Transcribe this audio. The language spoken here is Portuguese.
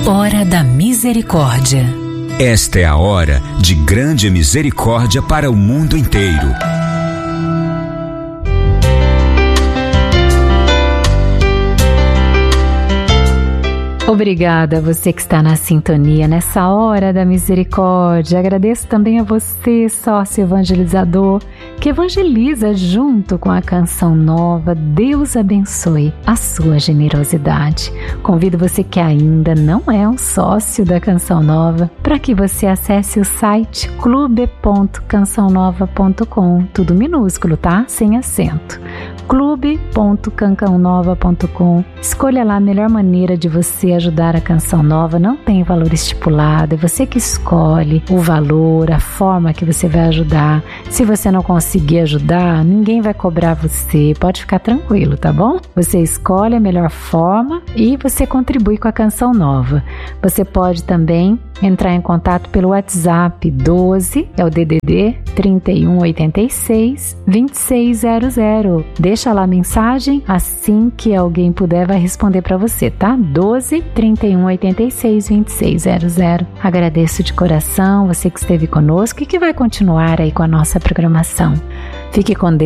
Hora da Misericórdia. Esta é a hora de grande misericórdia para o mundo inteiro. Obrigada a você que está na sintonia nessa hora da misericórdia. Agradeço também a você, sócio evangelizador, que evangeliza junto com a Canção Nova. Deus abençoe a sua generosidade. Convido você que ainda não é um sócio da Canção Nova para que você acesse o site clube.cançãonova.com, tudo minúsculo, tá? Sem acento. clube.cancaonova.com. Escolha lá a melhor maneira de você ajudar a Canção Nova. Não tem valor estipulado, é você que escolhe o valor, a forma que você vai ajudar. Se você não conseguir ajudar, ninguém vai cobrar você, pode ficar tranquilo, tá bom? Você escolhe a melhor forma e você contribui com a Canção Nova. Você pode também entrar em contato pelo WhatsApp 12, é o DDD 3186 2600. Deixa lá a mensagem, assim que alguém puder vai responder para você, tá? 12 3186 2600. Agradeço de coração você que esteve conosco e que vai continuar aí com a nossa programação. Fique com Deus.